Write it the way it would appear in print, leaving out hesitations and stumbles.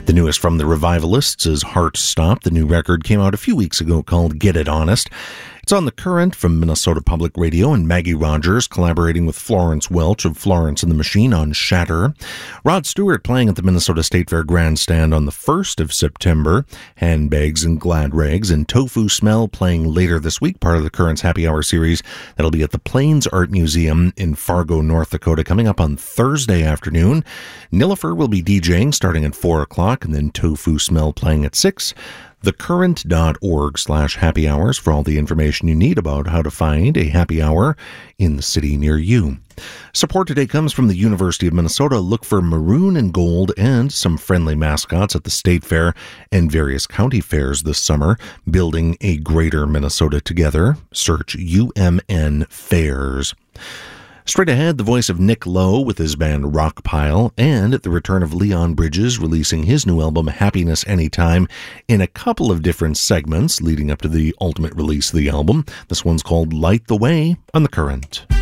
The newest from the Revivalists is Heart Stop. The new record came out a few weeks ago called Get It Honest. It's on The Current from Minnesota Public Radio, and Maggie Rogers collaborating with Florence Welch of Florence and the Machine on Shatter. Rod Stewart playing at the Minnesota State Fair Grandstand on the 1st of September. Handbags and Glad Rags and Tofu Smell playing later this week, part of the Current's Happy Hour series. That'll be at the Plains Art Museum in Fargo, North Dakota, coming up on Thursday afternoon. Nilifer will be DJing starting at 4 o'clock, and then Tofu Smell playing at 6. thecurrent.org/happy hours for all the information you need about how to find a happy hour in the city near you. Support today comes from the University of Minnesota. Look for maroon and gold and some friendly mascots at the State Fair and various county fairs this summer. Building a greater Minnesota together. Search UMN Fairs. Straight ahead, the voice of Nick Lowe with his band Rockpile, and the return of Leon Bridges releasing his new album Happiness Anytime in a couple of different segments leading up to the ultimate release of the album. This one's called Light the Way on The Current.